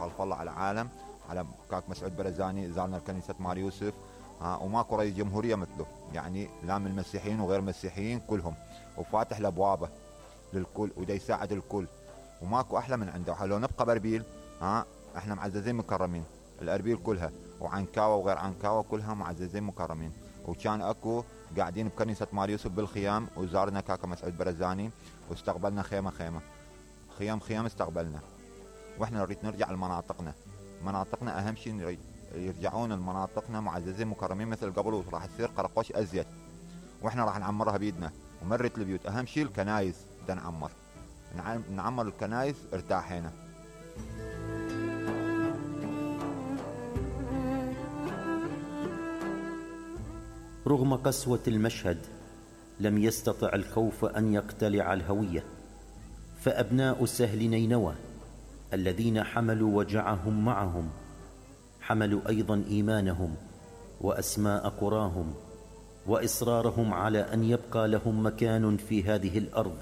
خلف الله على عالم، على كاك مسعود برزاني، زارنا كنيسة مار يوسف، وماكو رئيس جمهورية مثله، يعني لا من المسيحيين وغير المسيحيين كلهم، وفاتح الأبوابه للكل ودا يساعد الكل، وماكو أحلى من عنده. لو نبقى بأربيل احنا معززين مكرمين، الأربيل كلها وعنكاوة وغير عنكاوة كلها معززين مكرمين. وكان اكو قاعدين بكنيسة مار يوسف بالخيام، وزارنا كاكا مسعود برزاني واستقبلنا خيمة خيام استقبلنا. واحنا نريد نرجع لمناطقنا، مناطقنا اهم شيء يرجعون لمناطقنا معززين مكرمين مثل قبل، وراح تصير قرقوش ازيد، واحنا راح نعمرها بيدنا ومرت البيوت. اهم شيء الكنايس بدنا نعمر الكنايس ارتاحينا. رغم قسوة المشهد لم يستطع الخوف أن يقتلع الهوية، فأبناء سهل نينوى الذين حملوا وجعهم معهم حملوا أيضا إيمانهم وأسماء قراهم وإصرارهم على أن يبقى لهم مكان في هذه الأرض.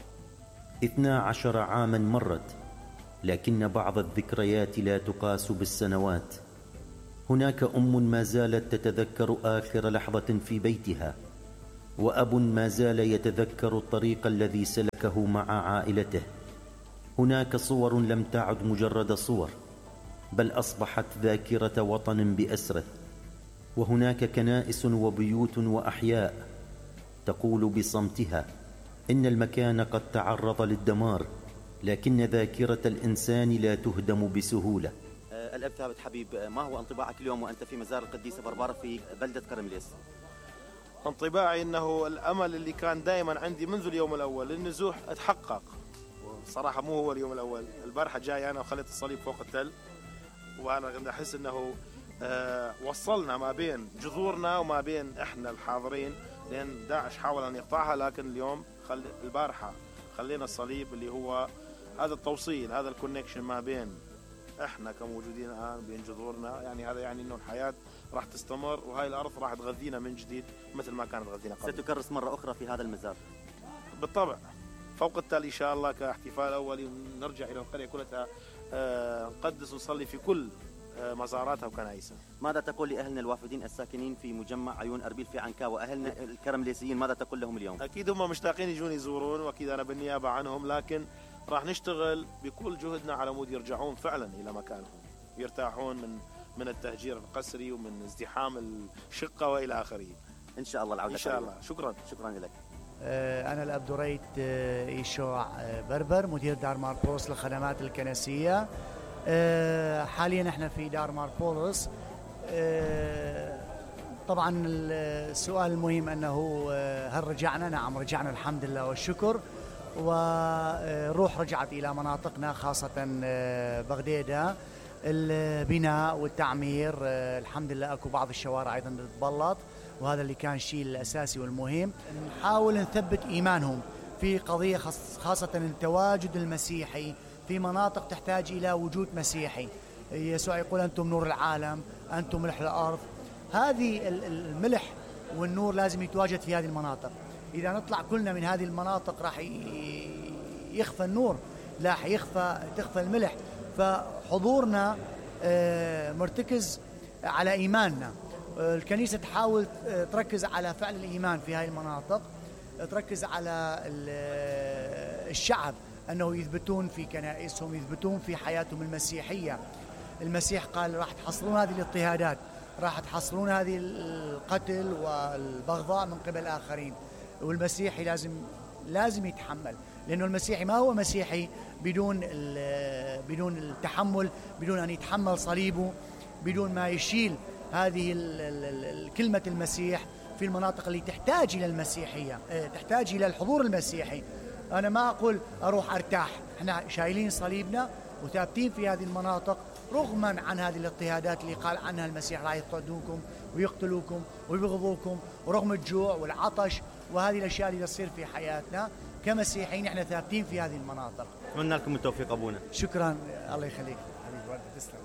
12 عاما مرت، لكن بعض الذكريات لا تقاس بالسنوات. هناك أم ما زالت تتذكر آخر لحظة في بيتها، وأب ما زال يتذكر الطريق الذي سلكه مع عائلته. هناك صور لم تعد مجرد صور، بل أصبحت ذاكرة وطن بأسره. وهناك كنائس وبيوت وأحياء تقول بصمتها إن المكان قد تعرض للدمار، لكن ذاكرة الإنسان لا تهدم بسهولة. الأب ثابت حبيب، ما هو انطباعك اليوم وأنت في مزار القديسة بربارة في بلدة كرمليس؟ انطباعي أنه الأمل اللي كان دائما عندي منذ اليوم الأول للنزوح اتحقق. صراحة مو هو اليوم الأول، البارحة جاي أنا وخليت الصليب فوق التل، وأنا أحس أنه وصلنا ما بين جذورنا وما بين إحنا الحاضرين، لأن داعش حاول أن يقطعها، لكن اليوم البارحة خلينا الصليب اللي هو هذا التوصيل، هذا الكونكشن ما بين إحنا كموجودين الآن بين جذورنا. يعني هذا يعني أنه الحياة راح تستمر، وهاي الأرض راح تغذينا من جديد مثل ما كانت تغذينا قبل. ستكرس مرة أخرى في هذا المزار بالطبع فوق التل إن شاء الله كاحتفال أولي، نرجع إلى القرية كلها نقدس ونصلي في كل مزاراتها وكنائسها. ماذا تقول لأهلنا الوافدين الساكنين في مجمع عيون أربيل في عنكاوة، أهلنا الكرمليسيين ماذا تقول لهم اليوم؟ أكيد هم مشتاقين يجون يزورون، وأكيد أنا بالنيابة عنهم، لكن راح نشتغل بكل جهدنا على مود يرجعون فعلا إلى مكانهم، يرتاحون من التهجير القسري ومن ازدحام الشقة وإلى آخره. إن شاء الله العودة إن شاء الله. شكرا لك. أنا الأب دريت إيشوع بربر، مدير دار ماربولس للخدمات الكنسية. حاليا احنا في دار ماربولس. طبعا السؤال المهم أنه هل رجعنا؟ نعم رجعنا الحمد لله والشكر، وروح رجعت إلى مناطقنا خاصة بغديدة. البناء والتعمير الحمد لله، أكو بعض الشوارع أيضا تتبلط، وهذا اللي كان الشيء الأساسي والمهم. نحاول نثبت إيمانهم في قضية خاصة التواجد المسيحي في مناطق تحتاج إلى وجود مسيحي. يسوع يقول أنتم نور العالم، أنتم ملح الأرض. هذه الملح والنور لازم يتواجد في هذه المناطق. إذا نطلع كلنا من هذه المناطق راح يخفى النور، لا تخفى الملح. فحضورنا مرتكز على إيماننا. الكنيسة تحاول تركز على فعل الإيمان في هذه المناطق، تركز على الشعب أنه يثبتون في كنائسهم، يثبتون في حياتهم المسيحية. المسيح قال راح تحصلون هذه الاضطهادات، راح تحصلون هذه القتل والبغضاء من قبل الآخرين، والمسيحي لازم يتحمل، لأنه المسيحي ما هو مسيحي بدون التحمل، بدون أن يتحمل صليبه، بدون ما يشيل هذه كلمة المسيح في المناطق اللي تحتاج إلى المسيحية، تحتاج إلى الحضور المسيحي. أنا ما أقول أروح أرتاح، احنا شايلين صليبنا وثابتين في هذه المناطق رغما عن هذه الاضطهادات اللي قال عنها المسيح راح يضطهدوكم ويقتلوكم ويبغضوكم، ورغم الجوع والعطش وهذه الأشياء اللي تصير في حياتنا كمسيحيين احنا ثابتين في هذه المناطق. أتمنى لكم التوفيق أبونا. شكرا، الله يخليك حبيبي، تسلم.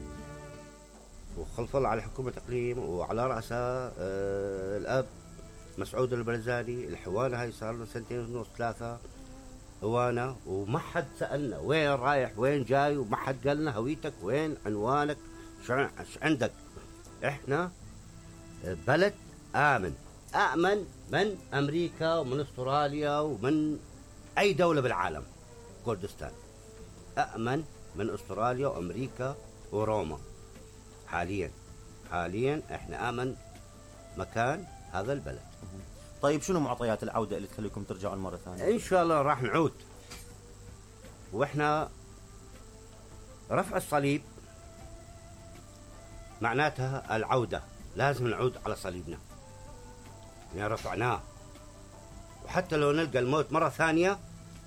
وخلف الله على حكومة الإقليم وعلى رأسها الأب مسعود البرزاني الحوانة هاي صار له 2.5 3 هوانا، وما حد سألنا وين رايح وين جاي، وما حد قالنا هويتك وين عنوانك شو عندك. احنا بلد آمن من أمريكا ومن أستراليا ومن أي دولة بالعالم. كردستان أأمن من أستراليا وأمريكا وروما. حاليا احنا آمن مكان هذا البلد. طيب شنو معطيات العودة اللي تخليكم ترجعون مرة ثانية؟ إن شاء الله راح نعود، وإحنا رفع الصليب معناتها العودة، لازم نعود على صليبنا يعني رفعناه، وحتى لو نلقى الموت مرة ثانية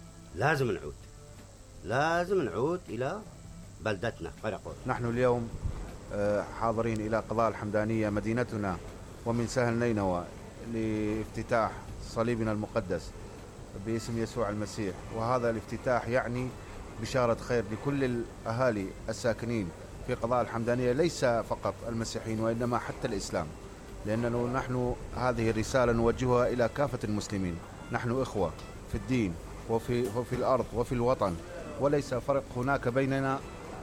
لازم نعود إلى بلدتنا قرقور. نحن اليوم حاضرين إلى قضاء الحمدانية مدينتنا ومن سهل نينوى لافتتاح صليبنا المقدس باسم يسوع المسيح، وهذا الافتتاح يعني بشارة خير لكل الأهالي الساكنين في قضاء الحمدانية، ليس فقط المسيحيين وإنما حتى الإسلام، لأنه نحن هذه الرسالة نوجهها إلى كافة المسلمين. نحن إخوة في الدين وفي الأرض وفي الوطن، وليس فرق هناك بيننا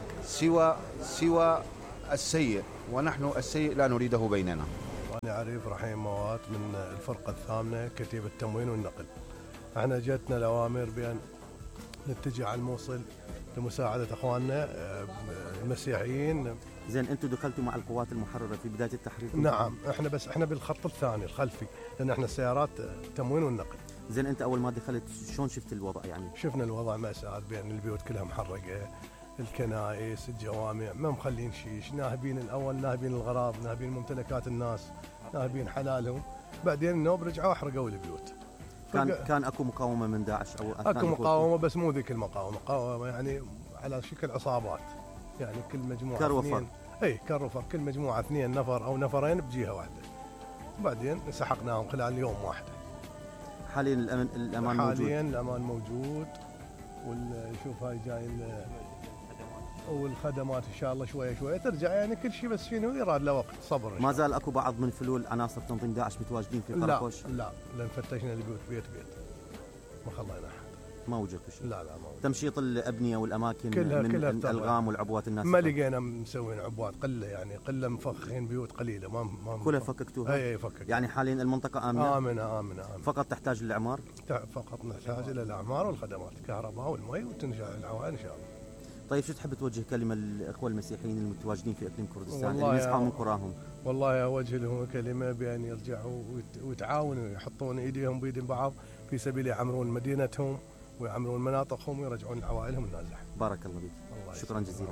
سوى السيء، ونحن السيء لا نريده بيننا. أنا عريف رحيم موات من الفرقة الثامنة كتيبة التموين والنقل. احنا جتنا الأوامر بأن نتجه على الموصل لمساعدة أخواننا المسيحيين. زين أنتم دخلتوا مع القوات المحررة في بداية التحرير؟ نعم، احنا بالخط الثاني الخلفي، لأن احنا السيارات التموين والنقل. زين أنت أول ما دخلت شلون شفت الوضع يعني؟ شفنا الوضع مأساة، بأن البيوت كلها محرقة، الكنائس، الجوامع ما مخلين شيش، ناهبين الأول، ناهبين الغراض، ناهبين ممتلكات الناس، ناهبين حلالهم. بعدين النوب رجعوا أحرقوا البيوت. كان اكو مقاومة من داعش او اكو مقاومة، بس مو ذيك مقاومة يعني على شكل عصابات، يعني كل مجموعة كروفة. كروفة، كل مجموعة 2 نفر أو نفرين بجهة واحدة، وبعدين سحقناهم خلال يوم واحد. حاليا الأمان موجود؟ حاليا الأمان موجود، ونشوف هاي جاي والخدمات إن شاء الله شوية ترجع، يعني كل شيء بس شنو يراد له وقت صبر. ما زال اكو بعض من فلول عناصر تنظيم داعش متواجدين في قرقوش؟ لا لان فتشنا البيوت بيت ما خلينا احد. ما وجدتوا شيء؟ لا ما وجد. تمشيط الأبنية والأماكن كلها من الألغام والعبوات الناس ما لقينا مسوين عبوات، قلة مفخين بيوت قليلة ما كلها فككتوها؟ اي فكك. يعني حاليا المنطقة آمنة؟ آمنة. فقط تحتاج للإعمار؟ فقط نحتاج إلى الإعمار والخدمات، الكهرباء والمي، وتنشأ العوائل إن شاء الله. طيب شو تحب توجه كلمة للإخوة المسيحيين المتواجدين في إقليم كردستان اللي يسعوا من قراهم؟ والله أوجه لهم كلمة بأن يرجعوا ويتعاونوا، يحطون إيديهم بيد بعض في سبيل يعمرون مدينتهم ويعمرون مناطقهم ويرجعون لعوائلهم النازحة. بارك الله بك. شكرا جزيلا.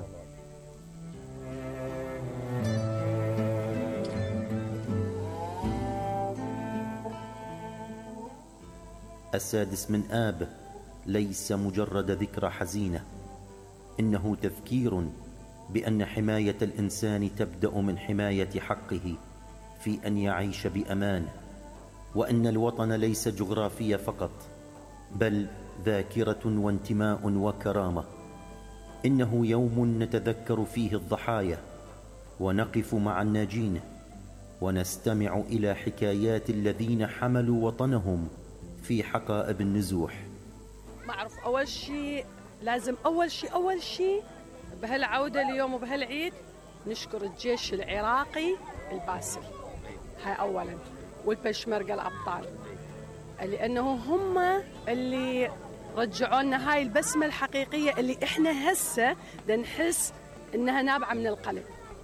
السادس من آب ليس مجرد ذكرى حزينة، إنه تذكير بأن حماية الإنسان تبدأ من حماية حقه في أن يعيش بأمان، وأن الوطن ليس جغرافيا فقط، بل ذاكرة وانتماء وكرامة. إنه يوم نتذكر فيه الضحايا، ونقف مع الناجين، ونستمع إلى حكايات الذين حملوا وطنهم في حقائب النزوح. ما أعرف، أول شيء لازم أول شيء بهالعودة اليوم وبهالعيد نشكر الجيش العراقي الباسل، هاي أولا، والبشمركة الأبطال، لأنه هم اللي رجعوا لنا هاي البسمة الحقيقية اللي إحنا هسه نحس إنها نابعة من القلب.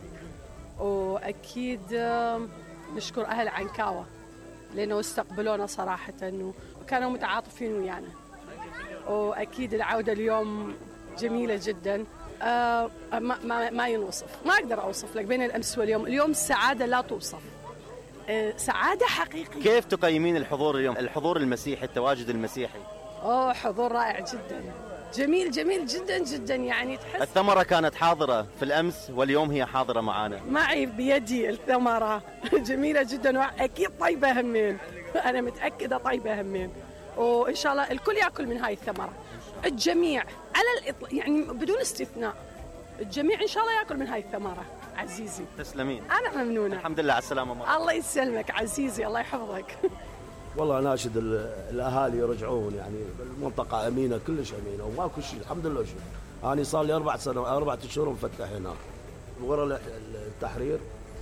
وأكيد نشكر أهل عنكاوة لأنه استقبلونا صراحة وكانوا متعاطفين ويانا. وأكيد العودة اليوم جميلة جدا، ما ينوصف، ما أقدر أوصف لك بين الأمس واليوم. اليوم السعادة لا توصف، سعادة حقيقية. كيف تقيمين الحضور اليوم، الحضور المسيحي، التواجد المسيحي؟ حضور رائع جدا، جميل جدا جدا، يعني تحس الثمرة كانت حاضرة في الأمس واليوم هي حاضرة معانا. معي بيدي الثمرة جميلة جدا، وأكيد طيبة همين، أنا متأكدة طيبة همين، وإن شاء الله الكل يأكل من هاي الثمرة، الجميع على الإطلاق، يعني بدون استثناء الجميع إن شاء الله يأكل من هاي الثمرة. عزيزي تسلمين. أنا ممنونة. الحمد لله على السلامة مرة. الله يسلمك عزيزي، الله يحفظك. والله ناشد الاهالي يرجعون، يعني المنطقه امينه كلش امينه وماكو شيء الحمد لله. شيء انا صار لي 4 اشهر مفتح هنا ورا التحرير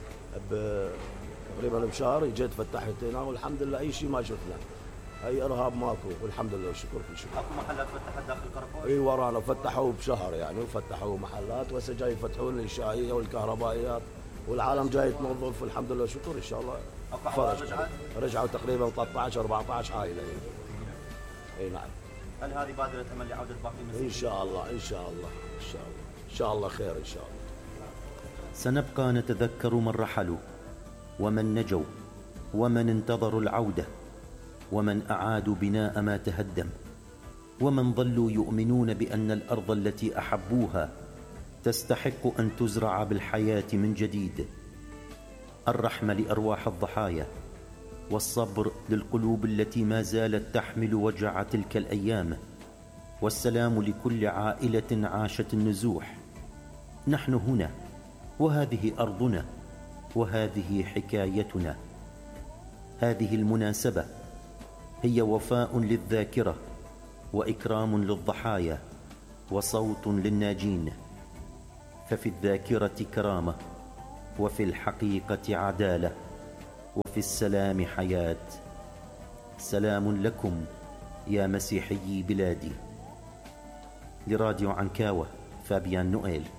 تقريبا بشهر جيت فتحت هنا والحمد لله اي شيء ما شفنا، اي ارهاب ماكو والحمد لله والشكر كل شيء. اكو محلات فتحت داخل كرفوش؟ اي ورانا فتحوا بشهر يعني وفتحوا محلات وهسه جاي يفتحون الشاهيه والكهربائيات والعالم جاي تنظف والحمد لله والشكر ان شاء الله. رجعوا تقريبا 13 14 عائله. اي نعم. هل هذه بادره امل لعوده باقي المسيحيين؟ ان شاء الله ان شاء الله ان شاء الله ان شاء الله خير ان شاء الله. سنبقى نتذكر من رحلوا ومن نجوا ومن انتظروا العودة ومن أعادوا بناء ما تهدم ومن ظلوا يؤمنون بأن الأرض التي أحبوها تستحق أن تزرع بالحياة من جديد. الرحمة لأرواح الضحايا والصبر للقلوب التي ما زالت تحمل وجع تلك الأيام، والسلام لكل عائلة عاشت النزوح. نحن هنا وهذه أرضنا وهذه حكايتنا. هذه المناسبة هي وفاء للذاكرة وإكرام للضحايا وصوت للناجين، ففي الذاكرة كرامة وفي الحقيقة عدالة وفي السلام حياة. سلام لكم يا مسيحيي بلادي. لراديو عنكاوة، فابيان نوئيل.